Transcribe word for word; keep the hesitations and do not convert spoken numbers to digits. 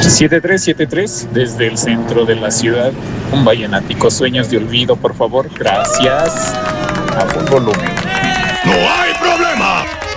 siete tres siete tres desde el centro de la ciudad. Un vallenático, Sueños de Olvido, por favor. Gracias. A buen volumen. No hay